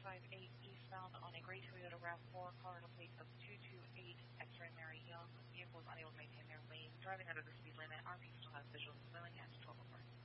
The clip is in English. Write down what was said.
458 eastbound on a gray Toyota RAV4, caller plate of 228 X-ray Mary Young. Vehicle was unable to maintain their lane, driving under the speed limit. RP still has visual movement at 12 o'clock.